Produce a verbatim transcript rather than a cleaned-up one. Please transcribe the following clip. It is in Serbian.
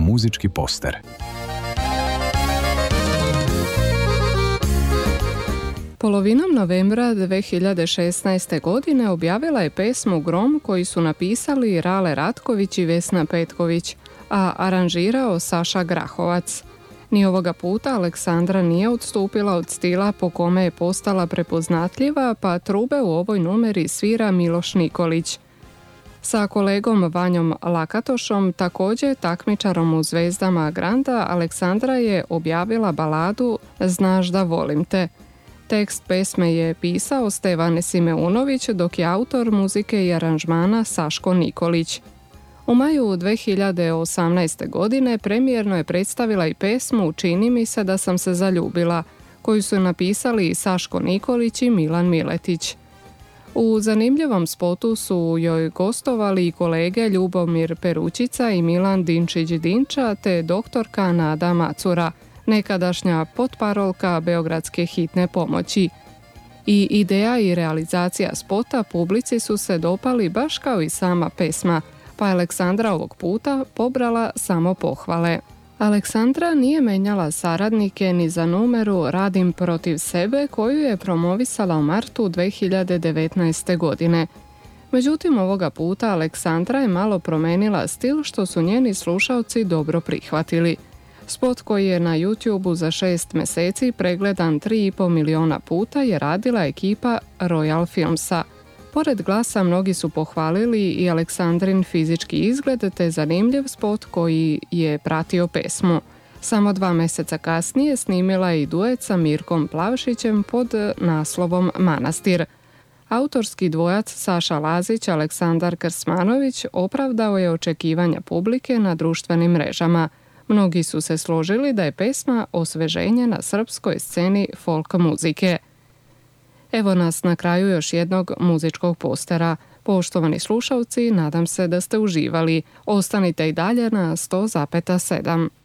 muzički poster. Polovinom novembra dve hiljade šesnaeste. godine objavila je pesmu Grom koju su napisali Rale Ratković i Vesna Petković, a aranžirao Saša Grahovac. Ni ovoga puta Aleksandra nije odstupila od stila po kome je postala prepoznatljiva, pa trube u ovoj numeri svira Miloš Nikolić. Sa kolegom Vanjom Lakatošom, također takmičarom u Zvezdama Granda, Aleksandra je objavila baladu Znaš da volim te. Tekst pesme je pisao Stevane Simeunović, dok je autor muzike i aranžmana Saško Nikolić. U maju dve hiljade osamnaeste. godine premijerno je predstavila i pesmu Čini mi se da sam se zaljubila, koju su napisali Saško Nikolić i Milan Miletić. U zanimljivom spotu su joj gostovali i kolege Ljubomir Peručica i Milan Dinčić-Dinča te doktorka Nada Macura, nekadašnja potparolka Beogradske hitne pomoći. I ideja i realizacija spota publici su se dopali baš kao i sama pesma, pa je Aleksandra ovog puta pobrala samo pohvale. Aleksandra nije menjala saradnike ni za numeru Radim protiv sebe koju je promovisala u martu dve hiljade devetnaeste. godine. Međutim, ovoga puta Aleksandra je malo promenila stil što su njeni slušalci dobro prihvatili. Spot koji je na YouTubeu za šest mjeseci pregledan tri i pol miliona puta je radila ekipa Royal Filmsa. Pored glasa mnogi su pohvalili i Aleksandrin fizički izgled te zanimljiv spot koji je pratio pesmu. Samo dva mjeseca kasnije snimila je i duet sa Mirkom Plavšićem pod naslovom Manastir. Autorski dvojac Saša Lazić, Aleksandar Krsmanović opravdao je očekivanja publike na društvenim mrežama. Mnogi su se složili da je pesma osveženje na srpskoj sceni folk muzike. Evo nas na kraju još jednog muzičkog postera. Poštovani slušalci, nadam se da ste uživali. Ostanite i dalje na sto zarez sedam.